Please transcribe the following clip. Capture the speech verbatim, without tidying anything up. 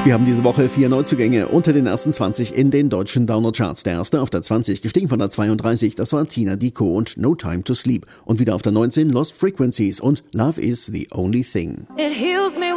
Wir haben diese Woche vier Neuzugänge unter den ersten zwanzig in den deutschen Download-Charts. Der erste auf der zwanzig, gestiegen von der zweiunddreißig, das war Tina Diko und No Time to Sleep. Und wieder auf der neunzehn Lost Frequencies und Love is the Only Thing. It heals me